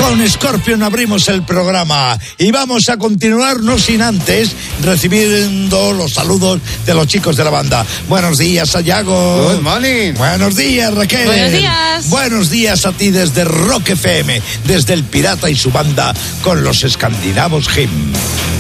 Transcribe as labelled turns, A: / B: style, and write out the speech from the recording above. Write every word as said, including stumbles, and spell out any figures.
A: Con Scorpion abrimos el programa y vamos a continuar, no sin antes, recibiendo los saludos de los chicos de la banda. Buenos días, Sayago.
B: Good morning.
A: Buenos días, Raquel.
C: Buenos días.
A: Buenos días a ti desde Rock F M, desde El Pirata y su banda con los escandinavos Him.